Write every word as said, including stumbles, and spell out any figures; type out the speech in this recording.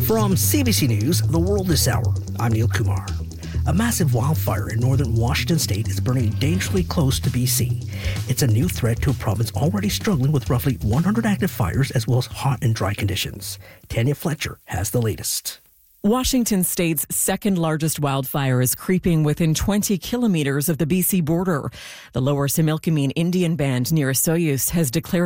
From C B C News, The World This Hour, I'm Neil Kumar. A massive wildfire in northern Washington state is burning dangerously close to B C. It's a new threat to a province already struggling with roughly one hundred active fires as well as hot and dry conditions. Tanya Fletcher has the latest. Washington state's second largest wildfire is creeping within twenty kilometers of the B C border. The Lower Similkameen Indian Band near Soyuz has declared